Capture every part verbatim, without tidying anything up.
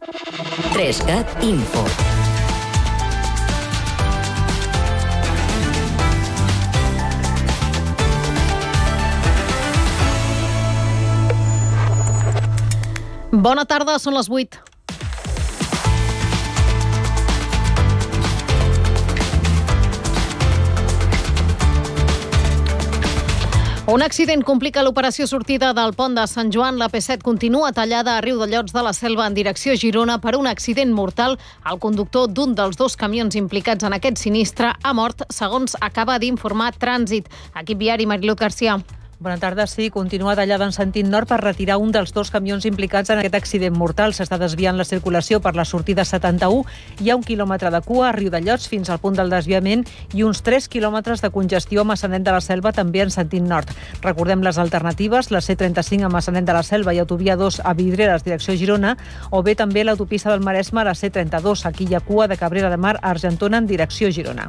tres cat Info. Bona tarda, són les vuit. Un accident complica l'operació sortida del pont de Sant Joan. La P set continua tallada a Riudellots de la Selva en direcció Girona per un accident mortal. El conductor d'un dels dos camions implicats en aquest sinistre ha mort, segons acaba d'informar Trànsit. Equip viari, Mariló Garcia. Bona tarda. Sí, continua tallada en sentit nord per retirar un dels dos camions implicats en aquest accident mortal. S'està desviant la circulació per la sortida setanta-u. Hi ha un quilòmetre de cua a Riudellots fins al punt del desviament i uns tres quilòmetres de congestió a Maçanet de la Selva, també en sentit nord. Recordem les alternatives, la C trenta-cinc a Maçanet de la Selva i autovia dos a Vidreres, direcció Girona, o bé també l'autopista del Maresme, la C trenta-dos. Aquí hi ha cua de Cabrera de Mar a Argentona en direcció Girona.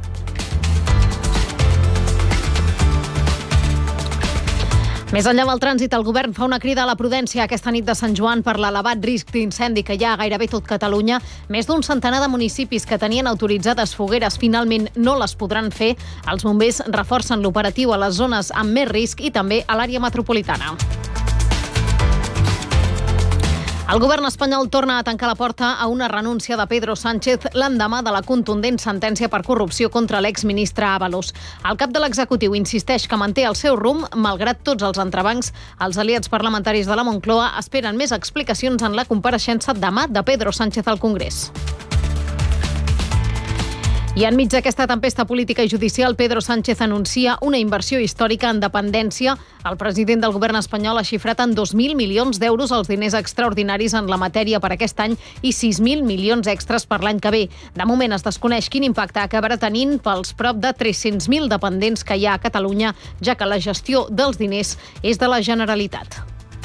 Més enllà del trànsit, el govern fa una crida a la prudència aquesta nit de Sant Joan per l'elevat risc d'incendi que hi ha a gairebé tot Catalunya. Més d'un centenar de municipis que tenien autoritzades fogueres finalment no les podran fer. Els bombers reforcen l'operatiu a les zones amb més risc i també a l'àrea metropolitana. El govern espanyol torna a tancar la porta a una renúncia de Pedro Sánchez l'endemà de la contundent sentència per corrupció contra l'exministre Ábalos. El cap de l'executiu insisteix que manté el seu rumb, malgrat tots els entrebancs. Els aliats parlamentaris de la Moncloa esperen més explicacions en la compareixença demà de Pedro Sánchez al Congrés. I enmig d'aquesta tempesta política i judicial, Pedro Sánchez anuncia una inversió històrica en dependència. El president del govern espanyol ha xifrat en dos mil milions d'euros els diners extraordinaris en la matèria per aquest any i sis mil milions extres per l'any que ve. De moment es desconeix quin impacte acabarà tenint pels prop de tres-cents mil dependents que hi ha a Catalunya, ja que la gestió dels diners és de la Generalitat.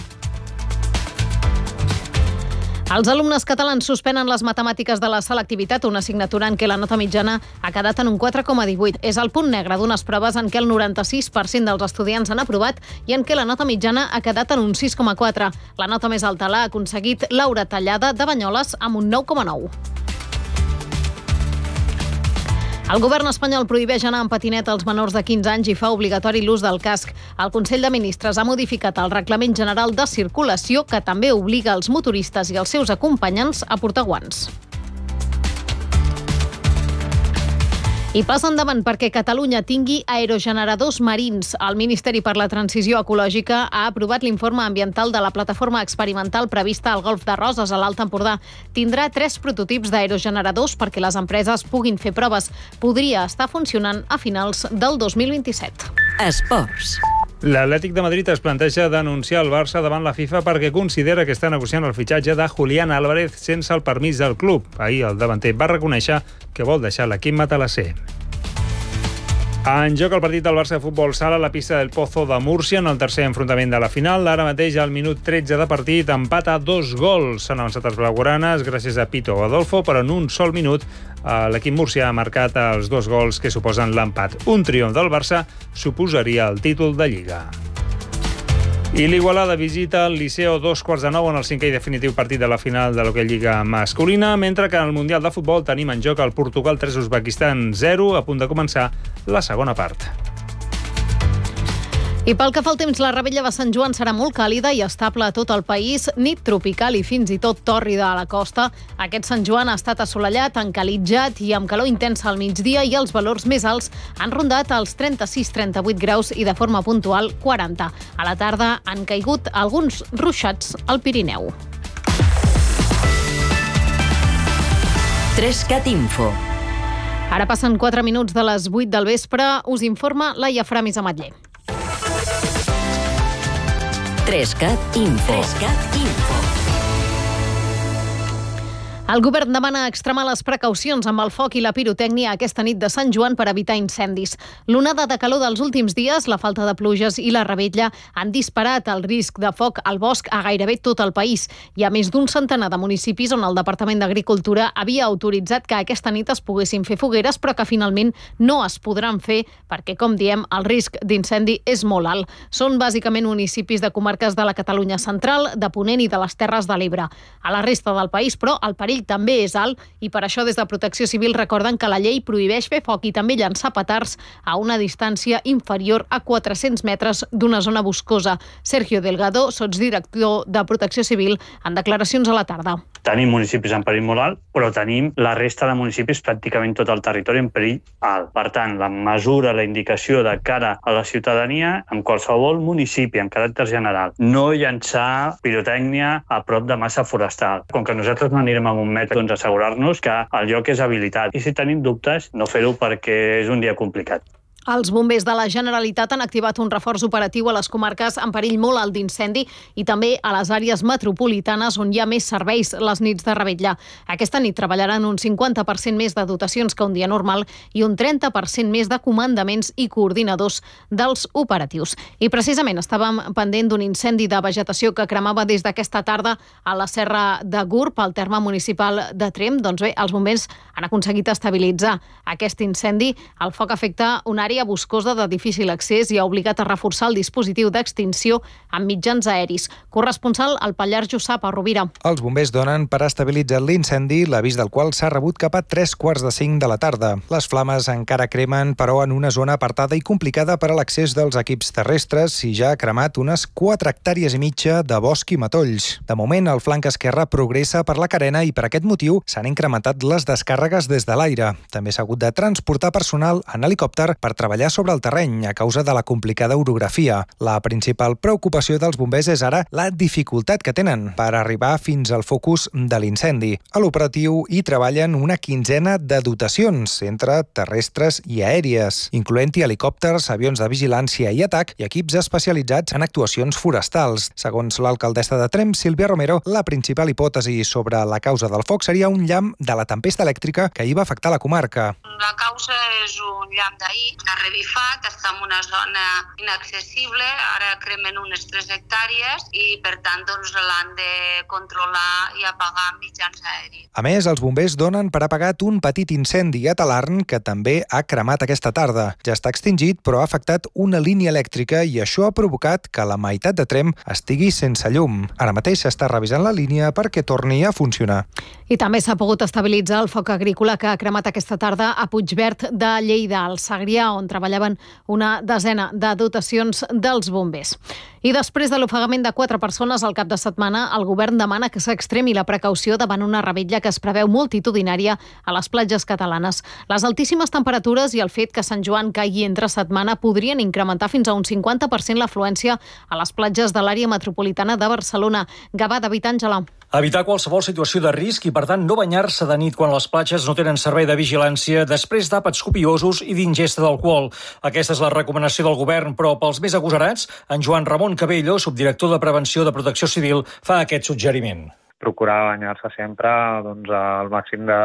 Els alumnes catalans suspenen les matemàtiques de la selectivitat, una assignatura en què la nota mitjana ha quedat en un quatre coma divuit. És el punt negre d'unes proves en què el noranta-sis per cent dels estudiants han aprovat i en què la nota mitjana ha quedat en un sis coma quatre. La nota més alta l'ha aconseguit Laura Tallada, de Banyoles, amb un nou coma nou. El govern espanyol prohibeix anar en patinet als menors de quinze anys i fa obligatori l'ús del casc. El Consell de Ministres ha modificat el Reglament General de Circulació, que també obliga els motoristes i els seus acompanyants a portar guants. I passa endavant perquè Catalunya tingui aerogeneradors marins. El Ministeri per la Transició Ecològica ha aprovat l'informe ambiental de la plataforma experimental prevista al Golf de Roses, a l'Alt Empordà. Tindrà tres prototips d'aerogeneradors perquè les empreses puguin fer proves. Podria estar funcionant a finals del dos mil vint-i-set. Esports. L'Atlètic de Madrid es planteja denunciar el Barça davant la FIFA perquè considera que està negociant el fitxatge de Julián Álvarez sense el permís del club. Ahir el davanter va reconèixer que vol deixar l'equip matalasser. En joc el partit del Barça de futbol sala a la pista del Pozo de Múrcia en el tercer enfrontament de la final. Ara mateix, al minut tretze de partit, empat a dos gols. S'han avançat els blaugranes gràcies a Pito Adolfo, però en un sol minut l'equip Múrcia ha marcat els dos gols que suposen l'empat. Un triomf del Barça suposaria el títol de Lliga. I l'Igualada visita el Liceo dos quarts de nou en el cinquè i definitiu partit de la final de l'Hockey Lliga masculina, mentre que en el Mundial de Futbol tenim en joc el Portugal tres Uzbekistan zero, a punt de començar la segona part. I pel que fa al temps, la Rebella de Sant Joan serà molt càlida i estable a tot el país, nit tropical i fins i tot tòrrida a la costa. Aquest Sant Joan ha estat assolellat, encalitjat i amb calor intensa al migdia i els valors més alts han rondat els trenta-sis trenta-vuit graus i de forma puntual quaranta. A la tarda han caigut alguns ruixats al Pirineu. tres cat Info. Ara passen quatre minuts de les vuit del vespre. Us informa Laia Framis Ametller. tres cat Info. tres cat Info. El govern demana extremar les precaucions amb el foc i la pirotècnia aquesta nit de Sant Joan per evitar incendis. L'onada de calor dels últims dies, la falta de pluges i la revetlla han disparat el risc de foc al bosc a gairebé tot el país. Hi ha més d'un centenar de municipis on el Departament d'Agricultura havia autoritzat que aquesta nit es poguessin fer fogueres, però que finalment no es podran fer perquè, com diem, el risc d'incendi és molt alt. Són bàsicament municipis de comarques de la Catalunya central, de Ponent i de les Terres de l'Ebre. A la resta del país, però, el perill també és alt i per això des de Protecció Civil recorden que la llei prohibeix fer foc i també llançar petards a una distància inferior a quatre-cents metres d'una zona boscosa. Sergio Delgado, sotsdirector de Protecció Civil, en declaracions a la tarda. Tenim municipis en perill molt alt, però tenim la resta de municipis, pràcticament tot el territori, en perill alt. Per tant, la mesura, la indicació de cara a la ciutadania, en qualsevol municipi, en caràcter general, no llançar pirotècnia a prop de massa forestal. Com que nosaltres no anirem a un metge, doncs assegurar-nos que el lloc és habilitat. I si tenim dubtes, no fer-ho perquè és un dia complicat. Els bombers de la Generalitat han activat un reforç operatiu a les comarques en perill molt alt d'incendi i també a les àrees metropolitanes on hi ha més serveis les nits de revetlla. Aquesta nit treballaran un cinquanta per cent més de dotacions que un dia normal i un trenta per cent més de comandaments i coordinadors dels operatius. I precisament estàvem pendent d'un incendi de vegetació que cremava des d'aquesta tarda a la Serra de Gurb, al terme municipal de Tremp. Doncs bé, els bombers han aconseguit estabilitzar aquest incendi. El foc afecta una àrea boscosa de difícil accés i ha obligat a reforçar el dispositiu d'extinció amb mitjans aeris. Corresponsal al Pallars Jussà, a Rovira. Els bombers donen per estabilitzat l'incendi, l'avís del qual s'ha rebut cap a tres quarts de cinc de la tarda. Les flames encara cremen, però en una zona apartada i complicada per a l'accés dels equips terrestres i ja ha cremat unes quatre hectàrees i mitja de bosc i matolls. De moment, el flanc esquerre progressa per la carena i per aquest motiu s'han incrementat les descàrregues des de l'aire. També s'ha hagut de transportar personal en helicòpter per treballar sobre el terreny a causa de la complicada orografia. La principal preocupació dels bombers és ara la dificultat que tenen per arribar fins al focus de l'incendi. A l'operatiu hi treballen una quinzena de dotacions entre terrestres i aèries, incloent-hi helicòpters, avions de vigilància i atac i equips especialitzats en actuacions forestals. Segons l'alcaldessa de Tremp, Sílvia Romero, la principal hipòtesi sobre la causa del foc seria un llamp de la tempesta elèctrica que hi va afectar la comarca. La causa és un llamp d'ahir, ha revifat, està en una zona inaccessible, ara cremen unes tres hectàrees i per tant doncs l'han de controlar i apagar amb mitjans aeris. A més, els bombers donen per apagat un petit incendi a Talarn que també ha cremat aquesta tarda. Ja està extingit, però ha afectat una línia elèctrica i això ha provocat que la meitat de Tremp estigui sense llum. Ara mateix s'està revisant la línia perquè torni a funcionar. I també s'ha pogut estabilitzar el foc agrícola que ha cremat aquesta tarda a Puigverd de Lleida, al Segrià, on treballaven una desena de dotacions dels bombers. I després de l'ofegament de quatre persones al cap de setmana, el govern demana que s'extremi la precaució davant una revetlla que es preveu multitudinària a les platges catalanes. Les altíssimes temperatures i el fet que Sant Joan caigui entre setmana podrien incrementar fins a un cinquanta per cent l'afluència a les platges de l'àrea metropolitana de Barcelona. Gavà, David Àngela. Evitar qualsevol situació de risc i, per tant, no banyar-se de nit quan les platges no tenen servei de vigilància després d'àpats copiosos i d'ingesta d'alcohol. Aquesta és la recomanació del govern, però pels més agosarats, en Joan Ramon Cabello, subdirector de Prevenció de Protecció Civil, fa aquest suggeriment. Procurar banyar-se sempre doncs, al màxim de,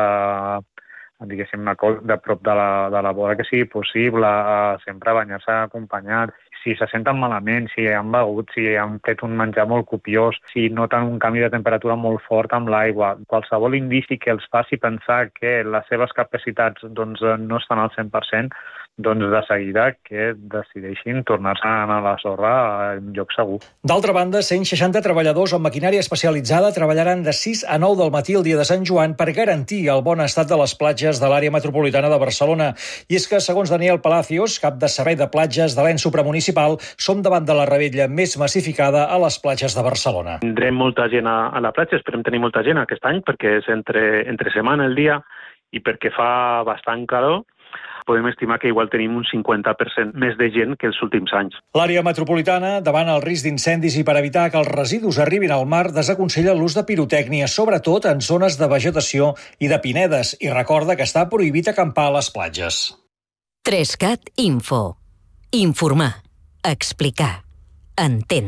diguéssim, de prop de la, de la vora que sigui possible, sempre banyar-se acompanyat. Si se senten malament, si han begut, si han fet un menjar molt copiós, si noten un canvi de temperatura molt fort amb l'aigua, qualsevol indici que els faci pensar que les seves capacitats doncs, no estan al cent per cent, doncs de seguida que decideixin tornar-se a la sorra en lloc segur. D'altra banda, cent seixanta treballadors amb maquinària especialitzada treballaran de sis a nou del matí el dia de Sant Joan per garantir el bon estat de les platges de l'àrea metropolitana de Barcelona. I és que, segons Daniel Palacios, cap de servei de platges de l'ens supramunicipal, som davant de la revetlla més massificada a les platges de Barcelona. Tindrem molta gent a, a la platja, esperem tenir molta gent aquest any perquè és entre, entre setmana el dia i perquè fa bastant calor. Podem estimar que igual tenim un cinquanta per cent més de gent que els últims anys. L'àrea metropolitana, davant el risc d'incendis i per evitar que els residus arribin al mar, desaconsella l'ús de pirotècnia, sobretot en zones de vegetació i de pinedes, i recorda que està prohibit acampar a les platges. tres cat Info. Informar. Explicar. Entendre.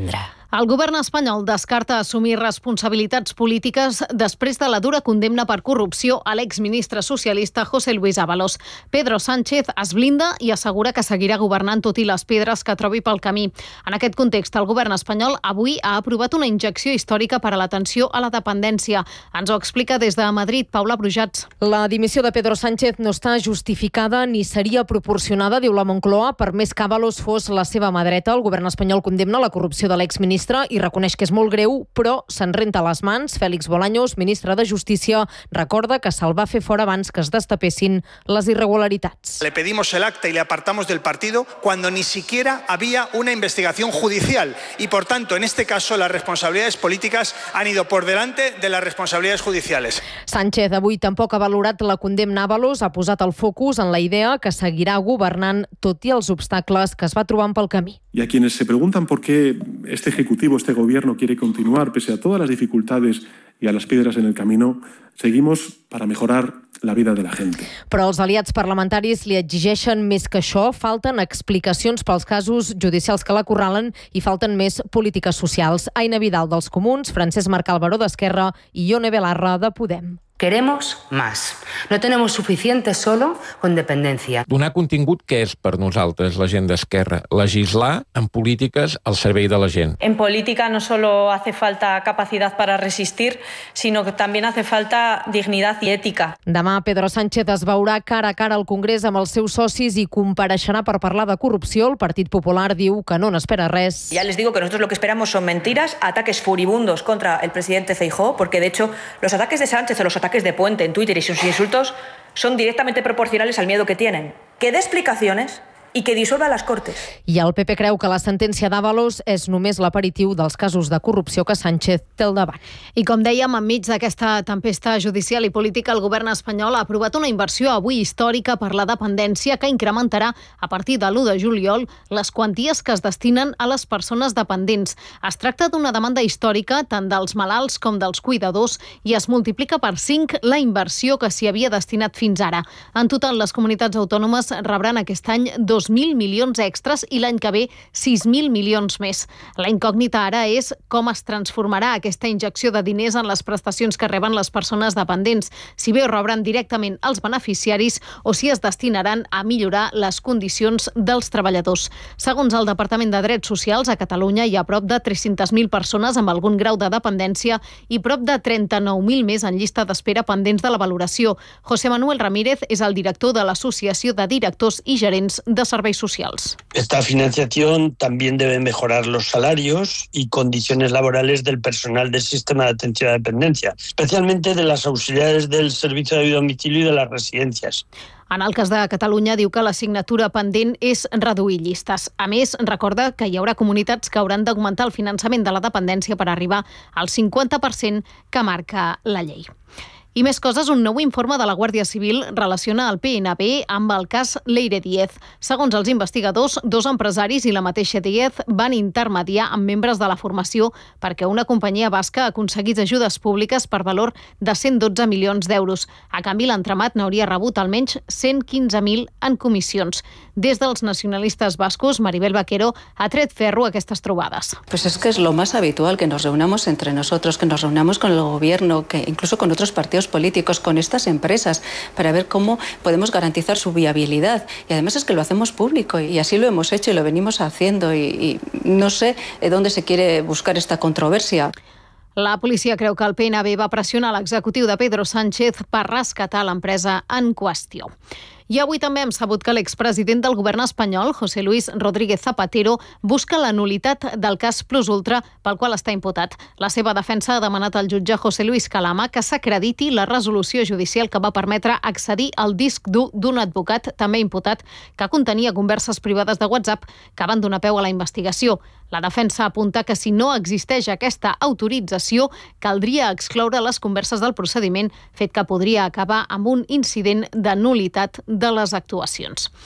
El govern espanyol descarta assumir responsabilitats polítiques després de la dura condemna per corrupció a l'exministre socialista José Luis Ábalos. Pedro Sánchez es blinda i assegura que seguirà governant tot i les pedres que trobi pel camí. En aquest context, el govern espanyol avui ha aprovat una injecció històrica per a l'atenció a la dependència. Ens ho explica des de Madrid, Paula Brujats. La dimissió de Pedro Sánchez no està justificada ni seria proporcionada, diu la Moncloa, per més que Ábalos fos la seva mà dreta. El govern espanyol condemna la corrupció de l'exministre i reconeix que és molt greu, però se'n renta les mans. Félix Bolaños, ministre de Justícia, recorda que se'l va fer fora abans que es destapessin les irregularitats. Le pedimos el acta y le apartamos del partido cuando ni siquiera había una investigación judicial y, por tanto, en este caso, las responsabilidades políticas han ido por delante de las responsabilidades judiciales. Sánchez avui tampoc ha valorat la condemna a Ábalos, ha posat el focus en la idea que seguirà governant tot i els obstacles que es va trobant pel camí. Y a quienes se preguntan por qué este Ejecutivo, este Gobierno quiere continuar pese a todas las dificultades y a las piedras en el camino, seguimos para mejorar la vida de la gente. Però els aliats parlamentaris li exigeixen més que això. Falten explicacions pels casos judicials que l'acorralen i falten més polítiques socials. Aina Vidal dels Comuns, Francesc Marcal Baró d'Esquerra i Ione Belarra de Podem. Queremos más. No tenemos suficiente solo con dependencia. Donar contingut, què és per nosaltres la gent d'Esquerra? Legislar en polítiques al servei de la gent. En política no solo hace falta capacidad para resistir, sino que también hace falta dignidad y ética. Demà Pedro Sánchez es veurà cara a cara al Congrés amb els seus socis i compareixerà per parlar de corrupció. El Partit Popular diu que no n'espera res. Ya les digo que nosotros lo que esperamos son mentiras, ataques furibundos contra el presidente Feijóo, porque de hecho los ataques de Sánchez o los ataques de Puente en Twitter y sus insultos son directamente proporcionales al miedo que tienen. Que dé explicaciones i que dissolva les Cortes. I el P P creu que la sentència d'Ábalos és només l'aperitiu dels casos de corrupció que Sánchez té al davant. I com dèiem, enmig d'aquesta tempesta judicial i política, el govern espanyol ha aprovat una inversió avui històrica per la dependència que incrementarà a partir de l'u de juliol les quanties que es destinen a les persones dependents. Es tracta d'una demanda històrica tant dels malalts com dels cuidadors i es multiplica per cinc la inversió que s'hi havia destinat fins ara. En total, les comunitats autònomes rebran aquest any dos mil milions extras i l'any que ve sis mil milions més. La incògnita ara és com es transformarà aquesta injecció de diners en les prestacions que reben les persones dependents, si bé ho rebran directament els beneficiaris o si es destinaran a millorar les condicions dels treballadors. Segons el Departament de Drets Socials, a Catalunya hi ha prop de tres-centes mil persones amb algun grau de dependència i prop de trenta-nou mil més en llista d'espera pendents de la valoració. José Manuel Ramírez és el director de l'Associació de Directors i Gerents de Serveis Socials. Esta financiación también debe mejorar los salarios y condiciones laborales del personal del sistema de atención a la dependencia, especialmente de las auxiliares del servicio de domicilio y de las residencias. En el cas de Catalunya, diu que l'assignatura pendent és reduir llistes. A més, recorda que hi haurà comunitats que hauran d'augmentar el finançament de la dependència per arribar al cinquanta per cent que marca la llei. I més coses, un nou informe de la Guàrdia Civil relaciona el P N B amb el cas Leire Díez. Segons els investigadors, dos empresaris i la mateixa Díez van intermediar amb membres de la formació perquè una companyia basca aconseguís ajudes públiques per valor de cent dotze milions d'euros. A canvi, l'entramat n'hauria rebut almenys cent quinze mil en comissions. Des dels nacionalistes bascos, Maribel Vaquero ha tret ferro a aquestes trobades. Pues es que es lo más habitual, que nos reunamos entre nosotros, que nos reunamos con el gobierno, que incluso con otros partidos políticos, con estas empresas, para ver cómo podemos garantizar su viabilidad. Y además es que lo hacemos público y así lo hemos hecho y lo venimos haciendo y, y no sé dónde se quiere buscar esta controversia. La policia creu que el P N B va pressionar l'executiu de Pedro Sánchez per rescatar l'empresa en qüestió. I avui també hem sabut que l'expresident del govern espanyol, José Luis Rodríguez Zapatero, busca la nulitat del cas Plus Ultra pel qual està imputat. La seva defensa ha demanat al jutge José Luis Calama que s'acrediti la resolució judicial que va permetre accedir al disc dur d'un advocat, també imputat, que contenia converses privades de WhatsApp que van donar peu a la investigació. La defensa apunta que si no existeix aquesta autorització, caldria excloure les converses del procediment, fet que podria acabar amb un incident de nulitat de les actuacions.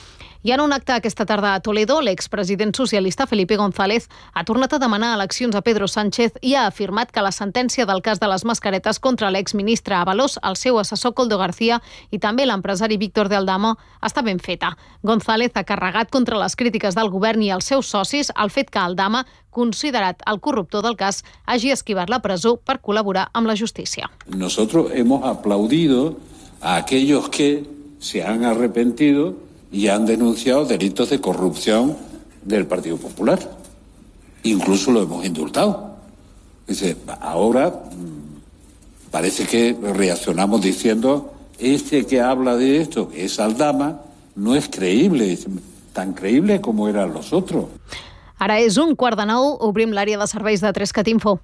I en un acte aquesta tarda a Toledo, l'expresident socialista Felipe González ha tornat a demanar eleccions a Pedro Sánchez i ha afirmat que la sentència del cas de les mascaretes contra l'exministre Ábalos, el seu assessor Koldo García i també l'empresari Víctor de Aldama està ben feta. González ha carregat contra les crítiques del govern i els seus socis el fet que Aldama, considerat el corruptor del cas, hagi esquivat la presó per col·laborar amb la justícia. Nosotros hemos aplaudido a aquellos que se han arrepentido y han denunciado delitos de corrupción del Partido Popular. Incluso lo hemos indultado. Dice, ahora parece que reaccionamos diciendo, este que habla de esto, que es Aldama, no es creíble, dice, tan creíble como eran los otros. Ara és un quart de nou, obrim l'àrea de serveis de Trescat Info.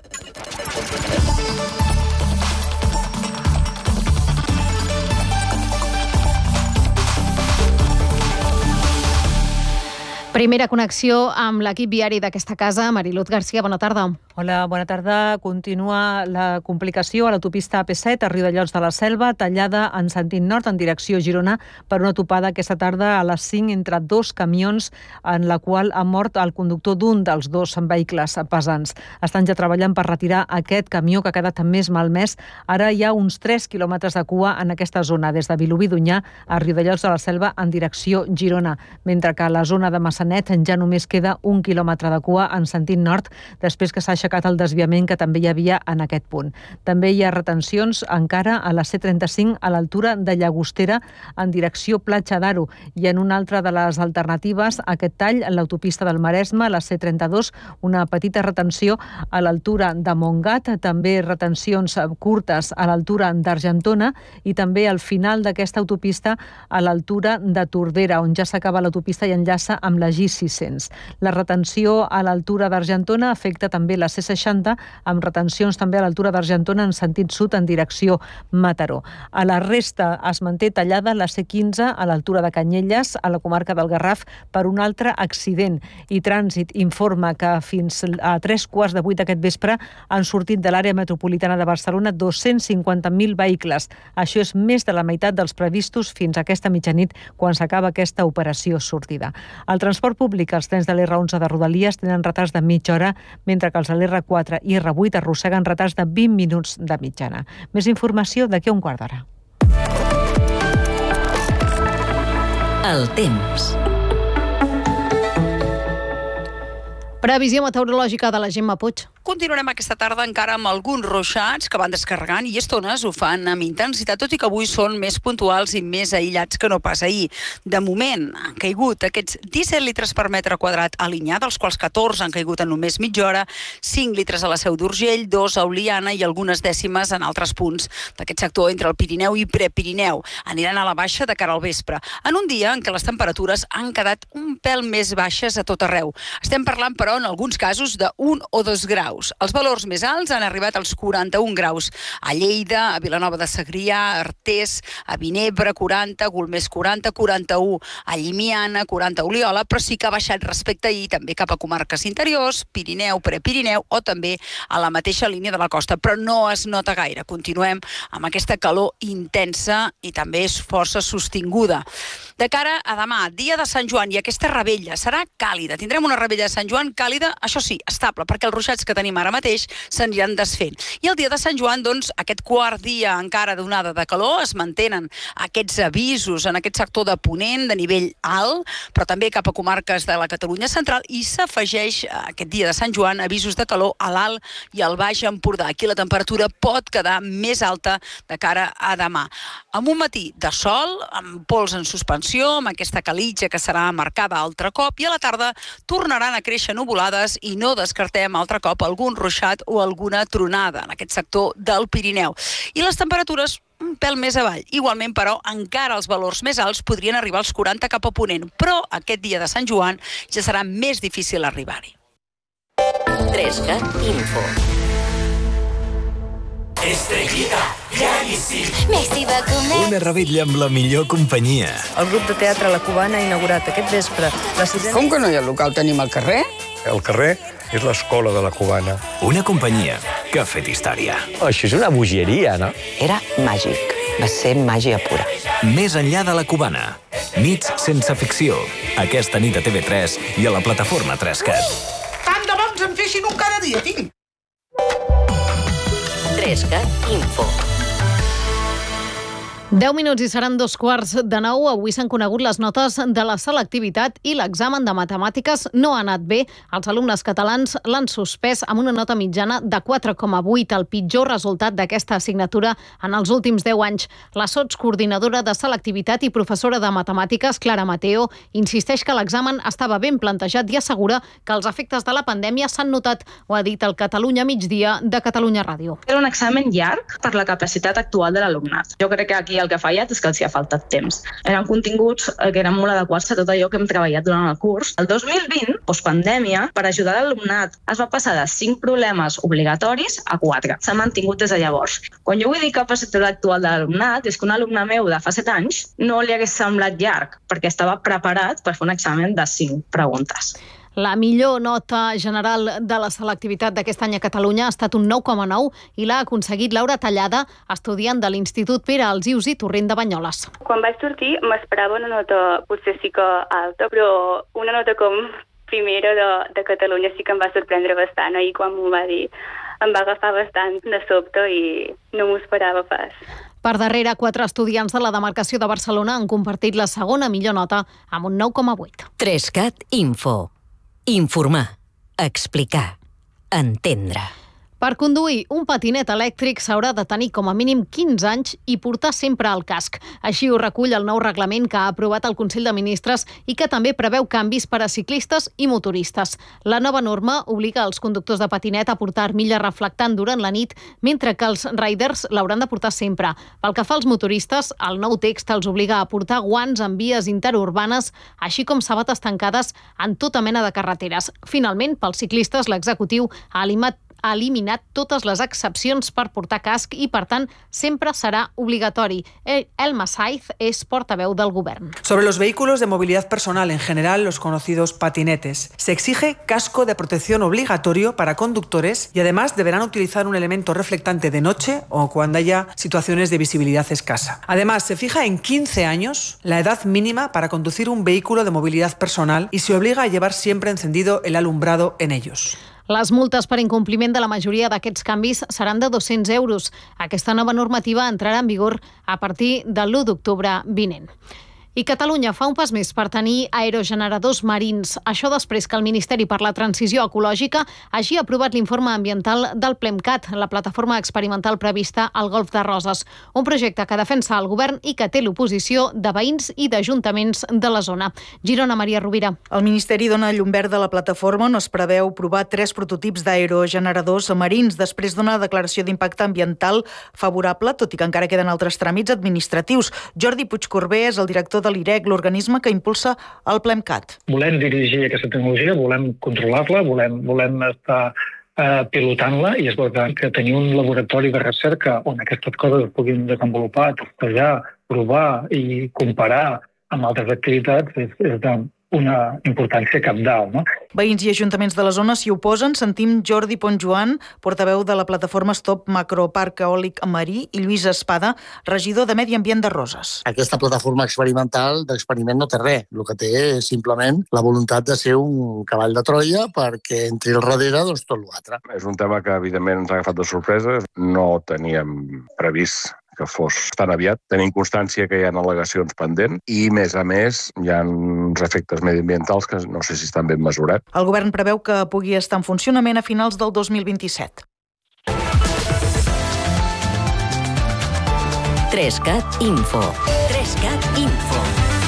Primera connexió amb l'equip viari d'aquesta casa. Mariluz García, bona tarda. Hola, bona tarda. Continua la complicació a l'autopista A P set a Riudellots de la Selva, tallada en sentit nord en direcció Girona per una topada aquesta tarda a les cinc entre dos camions en la qual ha mort el conductor d'un dels dos vehicles pesants. Estan ja treballant per retirar aquest camió que ha quedat més malmès. Ara hi ha uns tres quilòmetres de cua en aquesta zona, des de Vilobí d'Onyar a Riudellots de la Selva en direcció Girona, mentre que a la zona de Massanet ja només queda un quilòmetre de cua en sentit nord després que s'ha aixecat el desviament que també hi havia en aquest punt. També hi ha retencions encara a la C trenta-cinc a l'altura de Llagostera en direcció Platja d'Aro i en una altra de les alternatives aquest tall en l'autopista del Maresme, la C trenta-dos, una petita retenció a l'altura de Montgat, també retencions curtes a l'altura d'Argentona i també al final d'aquesta autopista a l'altura de Tordera, on ja s'acaba l'autopista i enllaça amb la G sis cents. La retenció a l'altura d'Argentona afecta també la C seixanta, amb retencions també a l'altura d'Argentona en sentit sud en direcció Mataró. A la resta es manté tallada la C quinze a l'altura de Canyelles, a la comarca del Garraf, per un altre accident. I Trànsit informa que fins a tres quarts de vuit d'aquest vespre han sortit de l'àrea metropolitana de Barcelona dos-cents cinquanta mil vehicles. Això és més de la meitat dels previstos fins a aquesta mitjanit, quan s'acaba aquesta operació sortida. El transport públic, els trens de l'R onze de Rodalies tenen retards de mitja hora, mentre que els de l'R quatre i R vuit arrosseguen retards de vint minuts de mitjana. Més informació d'aquí a un quart d'hora. El temps. Previsió meteorològica de la Gemma Puig. Continuarem aquesta tarda encara amb alguns ruixats que van descarregant i estones ho fan amb intensitat, tot i que avui són més puntuals i més aïllats que no pas ahir. De moment han caigut aquests disset litres per metre quadrat a Linyà, dels quals catorze han caigut en només mitja hora, cinc litres a la Seu d'Urgell, dos a Oliana i algunes dècimes en altres punts d'aquest sector entre el Pirineu i Prepirineu. Aniran a la baixa de cara al vespre, en un dia en què les temperatures han quedat un pèl més baixes a tot arreu. Estem parlant, però, en alguns casos de un o dos graus. Els valors més alts han arribat als quaranta-un graus. A Lleida, a Vilanova de Segrià, a Artés, a Vinebre, quaranta, Golmés, quaranta, quaranta-u, a Llimiana, quaranta a Oliola, però sí que ha baixat respecte a ahir també cap a comarques interiors, Pirineu, Prepirineu o també a la mateixa línia de la costa, però no es nota gaire. Continuem amb aquesta calor intensa i també és força sostinguda. De cara a demà, dia de Sant Joan, i aquesta rebella serà càlida. Tindrem una rebella de Sant Joan càlida, això sí, estable, perquè els ruixats que tenim ara mateix s'aniran desfent. I el dia de Sant Joan, doncs, aquest quart dia encara d'onada de calor, es mantenen aquests avisos en aquest sector de Ponent de nivell alt, però també cap a comarques de la Catalunya central, i s'afegeix aquest dia de Sant Joan avisos de calor a l'Alt i al Baix Empordà. Aquí la temperatura pot quedar més alta de cara a demà. Amb un matí de sol, amb pols en suspensió, amb aquesta calitja que serà marcada altre cop, i a la tarda tornaran a créixer nuvolades i no descartem altre cop algun ruixat o alguna tronada en aquest sector del Pirineu. I les temperatures un pèl més avall. Igualment, però, encara els valors més alts podrien arribar als quaranta cap a Ponent, però aquest dia de Sant Joan ja serà més difícil arribar-hi. Trescat Info. Estrellita, ja hi sí. Messi va comer. Una rebella amb la millor companyia. El grup de teatre La Cubana ha inaugurat aquest vespre la sisena... Com que no hi ha local? Tenim el carrer? El carrer és l'escola de La Cubana. Una companyia que ha fet història. Això és una bogeria, no? Era màgic. Va ser màgia pura. Més enllà de La Cubana. Nits sense ficció. Aquesta nit a T V tres i a la plataforma trescat. Tant de bons em feixin un cada dia, tinc. trescat Info. deu minuts i seran dos quarts de nou. Avui s'han conegut les notes de la selectivitat i l'examen de matemàtiques no ha anat bé. Els alumnes catalans l'han suspès amb una nota mitjana de quatre coma vuit, el pitjor resultat d'aquesta assignatura en els últims deu anys. La sotscoordinadora de selectivitat i professora de matemàtiques, Clara Mateo, insisteix que l'examen estava ben plantejat i assegura que els efectes de la pandèmia s'han notat. Ho ha dit el Catalunya Migdia de Catalunya Ràdio. Era un examen llarg per la capacitat actual de l'alumnat. Jo crec que aquí el que ha fallat és que els hi ha faltat temps. Eren continguts que eren molt adequats a tot allò que hem treballat durant el curs. El dos mil vint, postpandèmia, per ajudar l'alumnat es va passar de cinc problemes obligatoris a quatre. S'ha mantingut des de llavors. Quan jo vull dir capacitat actual de l'alumnat, és que un alumne meu de fa set anys no li hagués semblat llarg, perquè estava preparat per fer un examen de cinc preguntes. La millor nota general de la selectivitat d'aquest any a Catalunya ha estat un nou coma nou i l'ha aconseguit Laura Tallada, estudiant de l'Institut Pere Alsius i Torrent de Banyoles. Quan vaig sortir m'esperava una nota potser sí que alta, però una nota com primera de, de Catalunya sí que em va sorprendre bastant. Ahir quan m'ho va dir em va agafar bastant de sobte i no m'ho esperava pas. Per darrere, quatre estudiants de la demarcació de Barcelona han compartit la segona millor nota amb un nou coma vuit. trescat Info. Informar, explicar, entendre. Per conduir un patinet elèctric s'haurà de tenir com a mínim quinze anys i portar sempre el casc. Així ho recull el nou reglament que ha aprovat el Consell de Ministres i que també preveu canvis per a ciclistes i motoristes. La nova norma obliga els conductors de patinet a portar armilla reflectant durant la nit, mentre que els riders l'hauran de portar sempre. Pel que fa als motoristes, el nou text els obliga a portar guants en vies interurbanes, així com sabates tancades en tota mena de carreteres. Finalment, pels ciclistes, l'executiu ha eliminat ha eliminat totes les excepcions per portar casc i, per tant, sempre serà obligatori. Elma Saiz és portaveu del govern. Sobre los vehículos de movilidad personal, en general los conocidos patinetes, se exige casco de protección obligatorio para conductores y además deberán utilizar un elemento reflectante de noche o cuando haya situaciones de visibilidad escasa. Además, se fija en quince años la edad mínima para conducir un vehículo de movilidad personal y se obliga a llevar siempre encendido el alumbrado en ellos. Les multes per incompliment de la majoria d'aquests canvis seran de dos-cents euros. Aquesta nova normativa entrarà en vigor a partir de l'u d'octubre vinent. I Catalunya fa un pas més per tenir aerogeneradors marins. Això després que el Ministeri per la Transició Ecològica hagi aprovat l'informe ambiental del PLEMCAT, la plataforma experimental prevista al Golf de Roses, un projecte que defensa el govern i que té l'oposició de veïns i d'ajuntaments de la zona. Girona, Maria Rovira. El Ministeri dona llum verda a la plataforma on es preveu provar tres prototips d'aerogeneradors marins després d'una declaració d'impacte ambiental favorable, tot i que encara queden altres tràmits administratius. Jordi Puigcorbé és el director de de l'I R E C, l'organisme que impulsa el PLEMCAT. Volem dirigir aquesta tecnologia, volem controlar-la, volem, volem estar eh, pilotant-la i és veritat que tenir un laboratori de recerca on aquestes coses es puguin desenvolupar, testejar, provar i comparar amb altres activitats és, és de una importància cabdal, no? Veïns i ajuntaments de la zona s'hi oposen. Sentim Jordi Pontjoan, portaveu de la plataforma Stop Macroparc Eòlic Marí, i Lluís Espada, regidor de Medi Ambient de Roses. Aquesta plataforma experimental d'experiment no té res. El que té és simplement la voluntat de ser un cavall de Troia perquè entri al darrere doncs, tot l'altre. És un tema que, evidentment, ens ha agafat de sorpresa. No teníem previst que fos tan aviat. Tenim constància que hi ha al·legacions pendents i, a més a més, hi ha uns efectes mediambientals que no sé si estan ben mesurats. El govern preveu que pugui estar en funcionament a finals del dos mil vint-i-set. trescat Info. trescat Info.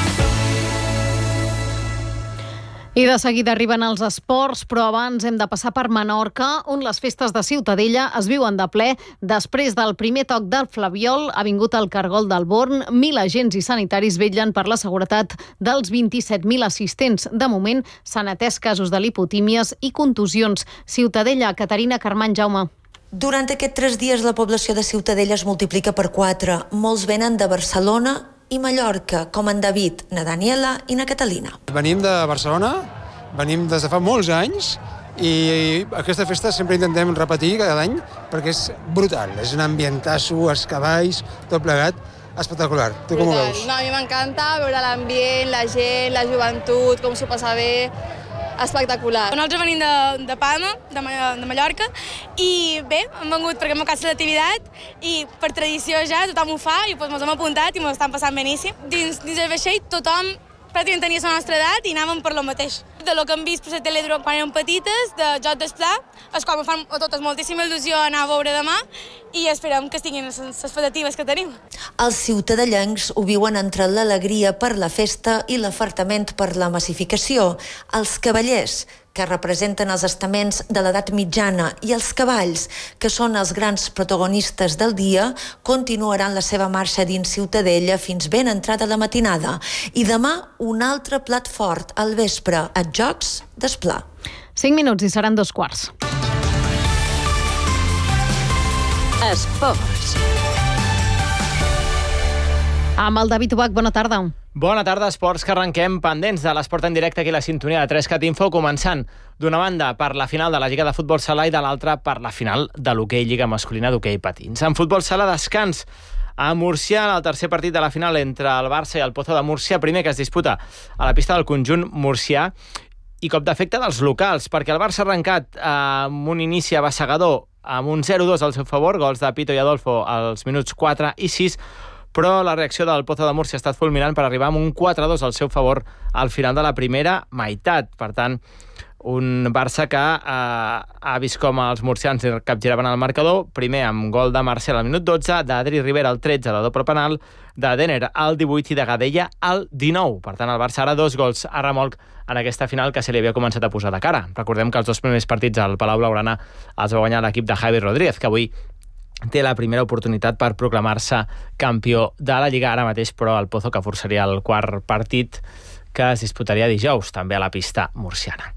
I de seguida arriben els esports, però abans hem de passar per Menorca, on les festes de Ciutadella es viuen de ple. Després del primer toc del Flabiol, ha vingut el Cargol del Born. Mil agents i sanitaris vetllen per la seguretat dels vint-i-set mil assistents. De moment, s'han atès casos de lipotímies i contusions. Ciutadella, Caterina Carmany, Jaume. Durant aquests tres dies la població de Ciutadella es multiplica per quatre. Molts venen de Barcelona i Mallorca, com en David, na Daniela i na Catalina. Venim de Barcelona, venim des de fa molts anys i aquesta festa sempre intentem repetir cada any perquè és brutal, és un ambientasso, els cavalls, tot plegat, espectacular. Tu com ho veus? No, a mi m'encanta veure l'ambient, la gent, la joventut, com s'ho passa bé. Espectacular. Nosaltres venim de, de Palma, de, de Mallorca, i bé, hem vengut perquè hem acabat l'activitat i per tradició ja tothom ho fa i doncs ens hem apuntat i ens estan passant beníssim. Dins, dins el vaixell tothom pràcticament tenia la nostra edat i anàvem per lo mateix. De lo que hem vist per la tele quan érem petites, de Joc d'Esplà, és com fan a totes moltíssima il·lusió anar a veure demà i esperem que estiguin les expectatives que tenim. Els ciutadellencs ho viuen entre l'alegria per la festa i l'afartament per la massificació. Els cavallers, que representen els estaments de l'edat mitjana, i els cavalls, que són els grans protagonistes del dia, continuaran la seva marxa dins Ciutadella fins ben entrada la matinada. I demà un altre plat fort al vespre, a Jocs d'Esplà. Cinc minuts i seran dos quarts. Esports. Amb el David Ubach, bona tarda. Bona tarda, esports, que arrenquem pendents de l'esport en directe aquí a la sintonia de tres cat Info, començant d'una banda per la final de la Lliga de Futbol Sala i de l'altra per la final de l'hoquei Lliga Masculina d'Hoquei Patins. En futbol sala, descans a Múrcia, el tercer partit de la final entre el Barça i el Pozo de Múrcia, primer que es disputa a la pista del conjunt murcià, i cop d'efecte dels locals, perquè el Barça ha arrencat amb un inici avassegador amb un zero dos al seu favor, gols de Pito i Adolfo als minuts quatre i sis, però la reacció del Pozo de Múrcia ha estat fulminant per arribar amb un quatre dos al seu favor al final de la primera meitat. Per tant, un Barça que eh, ha vist com els murcians capgiraven el marcador, primer amb gol de Marcel al minut dotze, d'Adri Rivera al tretze de doble penal, de Denner al divuit i de Gadella al dinou. Per tant, el Barça ara dos gols a remolc en aquesta final que se li havia començat a posar de cara. Recordem que els dos primers partits al Palau Blaugrana els va guanyar l'equip de Javi Rodríguez, que avui té la primera oportunitat per proclamar-se campió de la Lliga ara mateix, però el Pozo que forçaria el quart partit que es disputaria dijous, també a la pista murciana.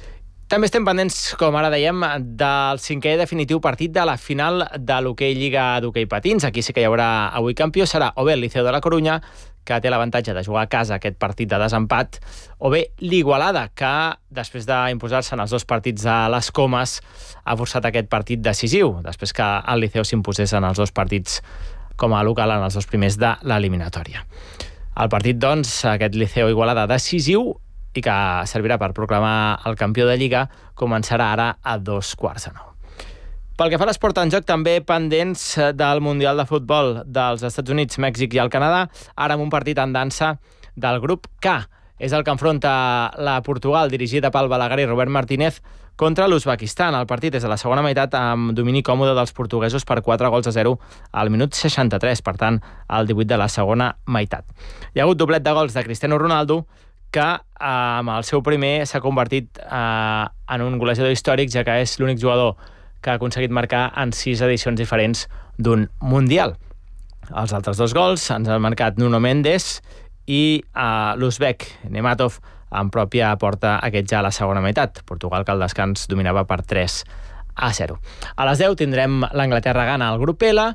També estem pendents, com ara dèiem, del cinquè i definitiu partit de la final de l'hoquei Lliga d'Hoquei Patins. Aquí sí que hi haurà avui campió, serà o bé el Liceo de la Corunya, que té l'avantatge de jugar a casa aquest partit de desempat, o bé l'Igualada, que després d'imposar-se en els dos partits de les Comes ha forçat aquest partit decisiu, després que el Liceo s'imposés en els dos partits com a local en els dos primers de l'eliminatòria. El partit, doncs, aquest Liceo-Igualada decisiu i que servirà per proclamar el campió de Lliga, començarà ara a dos quarts de nou. Pel que fa a l'esport en joc, també pendents del Mundial de Futbol dels Estats Units, Mèxic i el Canadà, ara amb un partit en dansa del grup K. És el que enfronta la Portugal, dirigida pel Balaguer i Robert Martínez, contra l'Uzbekistan. El partit és a la segona meitat amb domini còmode dels portuguesos per quatre gols a zero al minut seixanta-tres, per tant, al divuit de la segona meitat. Hi ha hagut doblet de gols de Cristiano Ronaldo, que amb el seu primer s'ha convertit eh, en un golejador històric, ja que és l'únic jugador que ha aconseguit marcar en sis edicions diferents d'un Mundial. Els altres dos gols ens han marcat Nuno Mendes i uh, l'Uzbek Nematov en pròpia porta aquest ja a la segona meitat. Portugal, que al descans dominava per tres a zero. A les deu tindrem l'Anglaterra-Ghana al grup L,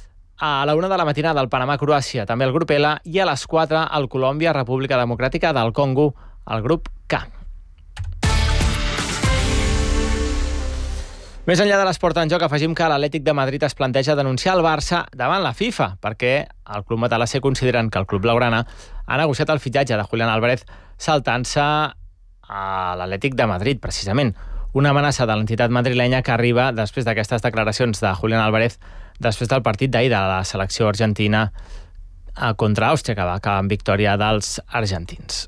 a la una de la matinada el Panamà-Croàcia també al grup L, i a les quatre el Colòmbia-República Democràtica del Congo al grup K. Més enllà de l'esport en joc, afegim que l'Atlètic de Madrid es planteja denunciar el Barça davant la FIFA, perquè el club matalasser consideren que el club blaugrana ha negociat el fitxatge de Julián Álvarez saltant-se a l'Atlètic de Madrid, precisament. Una amenaça de l'entitat madrilenya que arriba després d'aquestes declaracions de Julián Álvarez després del partit d'ahir de la selecció argentina contra Àustria, que va acabar en victòria dels argentins.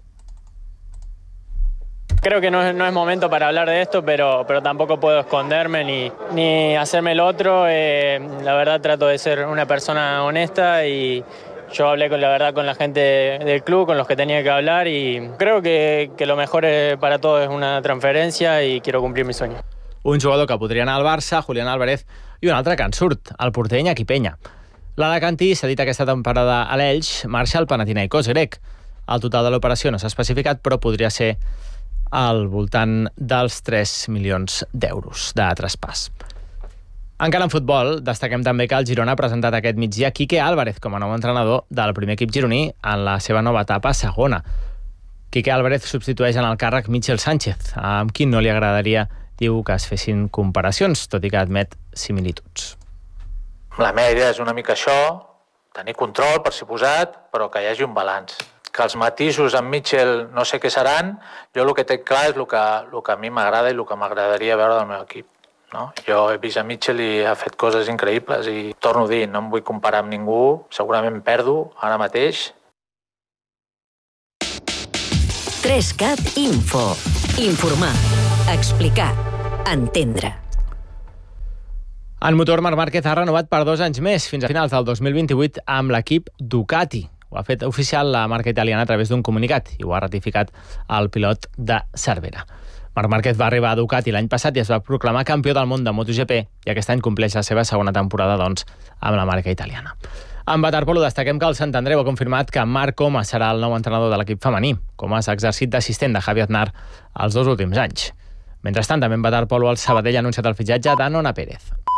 Creo que no es, no es momento para hablar de esto, pero, pero tampoco puedo esconderme ni, ni hacerme el otro. Eh, la verdad trato de ser una persona honesta y yo hablé con la verdad con la gente del club, con los que tenía que hablar, y creo que, que lo mejor para todos es una transferencia y quiero cumplir mi sueño. Un jugador que podria anar al Barça, Julián Álvarez, i un altre que en surt, el porter Iñaki Peña. L'Alacantí s'ha dit aquesta temporada a l'Elx, marxa al Panathinaikos grec. El total de l'operació no s'ha especificat, però podria ser al voltant dels tres milions d'euros de traspàs. Encara en futbol, destaquem també que el Girona ha presentat aquest migdia Quique Álvarez com a nou entrenador del primer equip gironí en la seva nova etapa segona. Quique Álvarez substitueix en el càrrec Michel Sánchez, amb qui no li agradaria, diu, que es fessin comparacions, tot i que admet similituds. La meva idea és una mica això, tenir control, per suposat, però que hi hagi un balanç. Que els matisos amb Mitchell no sé què seran, jo el que té clar és el que, el que a mi m'agrada i el que m'agradaria veure del meu equip. No? Jo he vist a Mitchell i ha fet coses increïbles i torno a dir, no em vull comparar amb ningú, segurament perdo ara mateix. tres cat Info. Informar, explicar, entendre. En motor, Marc Márquez ha renovat per dos anys més, fins a finals del dos mil vint-i-vuit, amb l'equip Ducati. Ho ha fet oficial la marca italiana a través d'un comunicat i ho ha ratificat el pilot de Cervera. Marc Márquez va arribar a Ducati l'any passat i es va proclamar campió del món de MotoGP i aquest any compleix la seva segona temporada, doncs, amb la marca italiana. En waterpolo destaquem que el Sant Andreu ha confirmat que Marc Comas serà el nou entrenador de l'equip femení. Comas ha exercit d'assistent de Javi Aznar els dos últims anys. Mentrestant, també en waterpolo, el Sabadell ha anunciat el fitxatge d'Anona Pérez.